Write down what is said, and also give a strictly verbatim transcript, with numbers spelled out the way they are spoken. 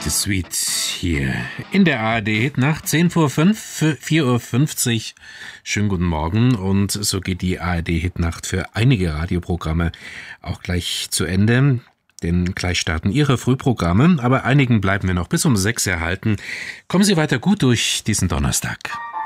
Greatest Suite hier in der A R D Hitnacht, zehn vor fünf, vier Uhr fünfzig. Schönen guten Morgen, und so geht die A R D Hitnacht für einige Radioprogramme auch gleich zu Ende. Denn gleich starten Ihre Frühprogramme, aber einigen bleiben wir noch bis um sechs erhalten. Kommen Sie weiter gut durch diesen Donnerstag.